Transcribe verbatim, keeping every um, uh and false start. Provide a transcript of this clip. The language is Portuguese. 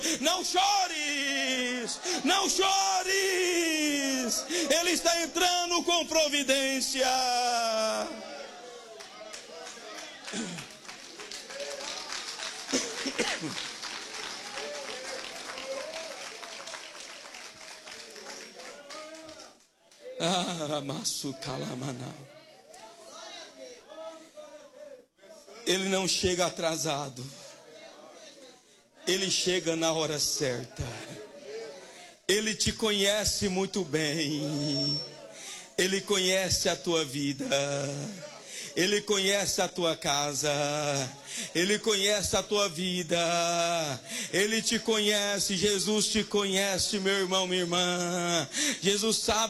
Não chores, não chores. Ele está entrando com providência. Ele não chega atrasado. Ele chega na hora certa. Ele te conhece muito bem. Ele conhece a tua vida. Ele conhece a tua casa. Ele conhece a tua vida. Ele te conhece. Jesus te conhece, meu irmão, minha irmã. Jesus sabe